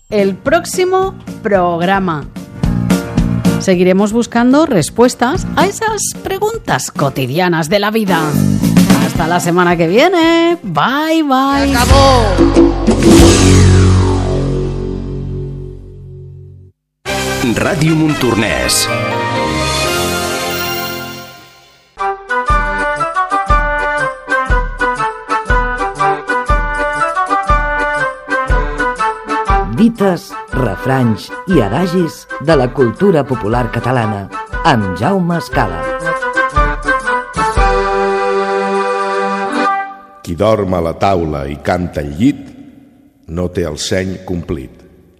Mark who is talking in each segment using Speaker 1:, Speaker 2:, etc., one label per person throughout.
Speaker 1: el próximo programa. Seguiremos buscando respuestas a esas preguntas cotidianas de la vida. Hasta la semana que viene. Bye, bye.
Speaker 2: ¡Se acabó!
Speaker 3: Ràdio Montornès.
Speaker 4: Dites, refranys i adagis de la cultura popular catalana amb Jaume Escala.
Speaker 5: Qui dorm a la taula i canta al llit no té el seny complit.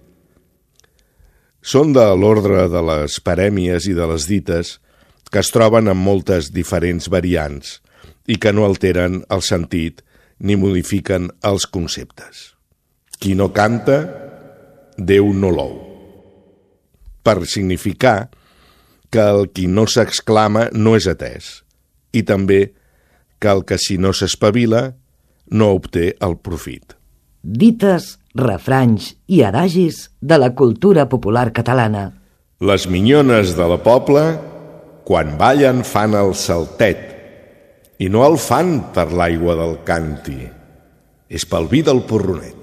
Speaker 5: Són de l'ordre de les parèmies i de les dites que es troben en moltes diferents variants i que no alteren el sentit ni modifiquen els conceptes. Qui no canta, Déu no l'ou. Per significar que el qui no s'exclama no és atès i també que el que si no s'espavila no obté el profit.
Speaker 4: Dites, refranys i adagis de la cultura popular catalana.
Speaker 5: Les minyones de la Pobla, quan ballen, fan el saltet i no el fan per l'aigua del càntir, és pel vi del porronet.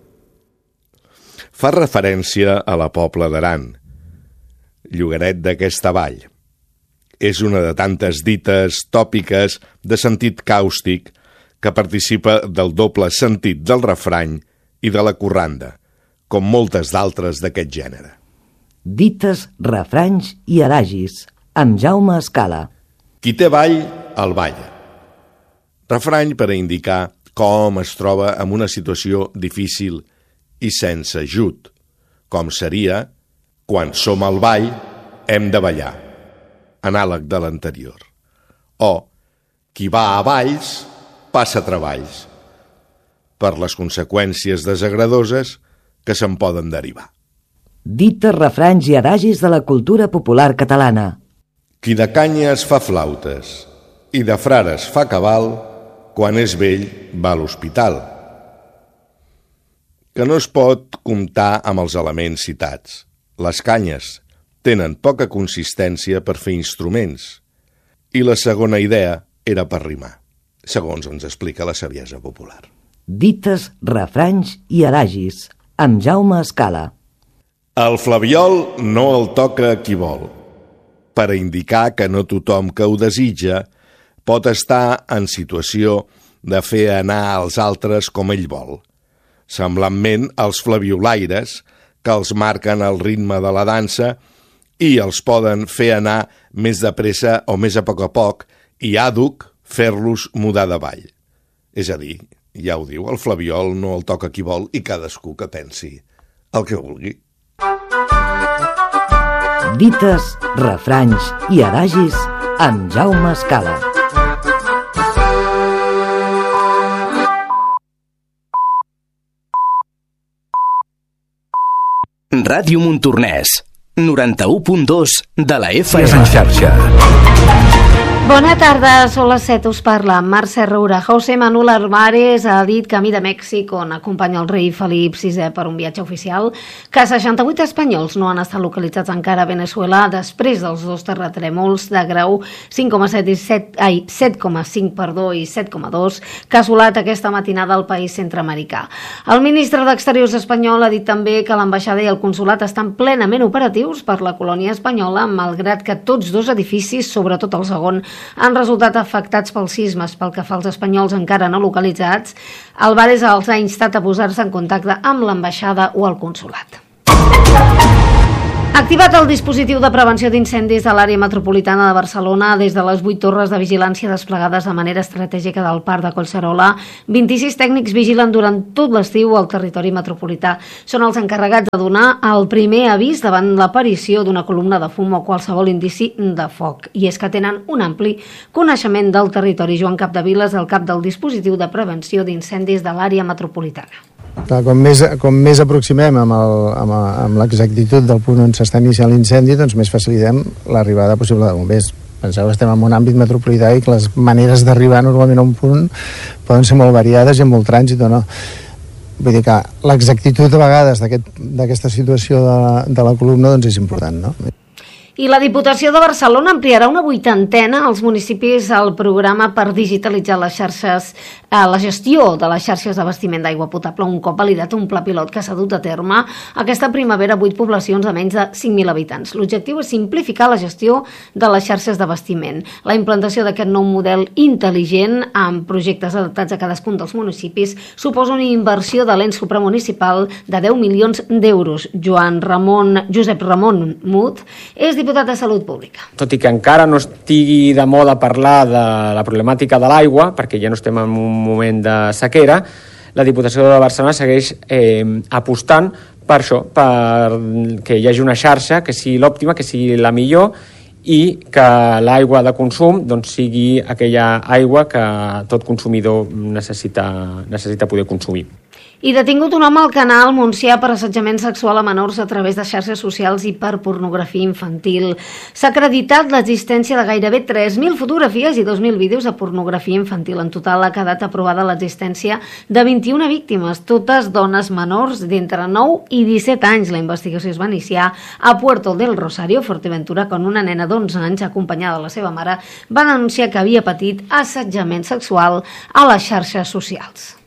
Speaker 5: Fa referència a la Pobla d'Aran, llogaret d'aquesta vall. És una de tantes dites tòpiques de sentit càustic que participa del doble sentit del refrany i de la corranda, com moltes d'altres d'aquest gènere.
Speaker 4: Dites, refranys i adagis amb Jaume Escala.
Speaker 5: Qui té ball, el balla. Refrany per a indicar com es troba en una situació difícil i sense ajut, com seria quan som al ball hem de ballar, anàleg de l'anterior. O qui va a balls passa treballs, per les conseqüències desagradoses que se'n poden derivar.
Speaker 4: Dites, refranys i adagis de la cultura popular catalana.
Speaker 5: Qui de canyes fa flautes i de frares fa cabal, quan és vell va a l'hospital. Que no es pot comptar amb els elements citats. Les canyes tenen poca consistència per fer instruments i la segona idea era per rimar, segons ens explica la saviesa popular.
Speaker 4: Dites, refranys i adagis amb Jaume Escala.
Speaker 5: El flabiol no el toca qui vol, per a indicar que no tothom que ho desitja pot estar en situació de fer anar als altres com ell vol. Semblantment als flabiolaires, que els marquen el ritme de la dansa i els poden fer anar més de pressa o més a poc i àduc fer-los mudar de ball. És a dir, ja ho diu, el flabiol no el toca qui vol i cadascú que pensi el que vulgui.
Speaker 4: Dites, refranys i adagis amb Jaume Escala.
Speaker 3: Ràdio Montornès, 91.2 de la FM.
Speaker 6: És en xarxa.
Speaker 7: Bona tarda, són les 7, us parla Mercè Roura. José Manuel Álvarez ha dit camí de Mèxic, on acompanya el rei Felip VI per un viatge oficial, que 68 espanyols no han estat localitzats encara a Venezuela després dels dos terratrèmols de grau 7,5 i 7,2 que ha assolat aquesta matinada al país centreamericà. El ministre d'Exteriors espanyol ha dit també que l'ambaixada i el consolat estan plenament operatius per la colònia espanyola, malgrat que tots dos edificis, sobretot el segon, han resultat afectats pels sismes. Pel que fa als espanyols encara no localitzats, Álvarez els ha instat a posar-se en contacte amb l'ambaixada o el consolat. Activat el dispositiu de prevenció d'incendis de l'àrea metropolitana de Barcelona des de les 8 torres de vigilància desplegades de manera estratègica del Parc de Collserola, 26 tècnics vigilen durant tot l'estiu al territori metropolità. Són els encarregats de donar el primer avís davant l'aparició d'una columna de fum o qualsevol indici de foc. I és que tenen un ampli coneixement del territori. Joan Capdevila és el cap del dispositiu de prevenció d'incendis de l'àrea metropolitana.
Speaker 8: Com més aproximem amb l'exactitud del punt on s'està iniciant l'incendi, doncs més facilitem l'arribada possible de bombers. Penseu que estem en un àmbit metropolità i que les maneres d'arribar normalment a un punt poden ser molt variades i amb molt trànsit o no. Vull dir que l'exactitud a vegades d'aquesta situació de la columna doncs és important, no?
Speaker 7: I la Diputació de Barcelona ampliarà una 80ena als municipis al programa per digitalitzar les xarxes, la gestió de les xarxes d'abastiment d'aigua potable, un cop validat un pla pilot que s'ha dut a terme aquesta primavera a 8 poblacions de menys de 5.000 habitants. L'objectiu és simplificar la gestió de les xarxes d'abastiment. La implantació d'aquest nou model intel·ligent amb projectes adaptats a cadascun dels municipis suposa una inversió de l'ens supramunicipal de 10 milions d'euros. Josep Ramon Mut és diputat de Salut Pública.
Speaker 2: Tot i que encara no estigui de moda parlar de la problemàtica de l'aigua, perquè ja no estem en un moment de sequera, la Diputació de Barcelona segueix apostant per això, per que hi hagi una xarxa que sigui l'òptima, que sigui la millor i que l'aigua de consum doncs, sigui aquella aigua que tot consumidor necessita poder consumir.
Speaker 7: I detingut un home al Canal Montsià per assetjament sexual a menors a través de xarxes socials i per pornografia infantil. S'ha acreditat l'existència de gairebé 3.000 fotografies i 2.000 vídeos de pornografia infantil. En total ha quedat aprovada l'existència de 21 víctimes, totes dones menors d'entre 9 i 17 anys. La investigació es va iniciar a Puerto del Rosario, Fuerteventura, quan una nena d'11 anys, acompanyada de la seva mare, va denunciar que havia patit assetjament sexual a les xarxes socials.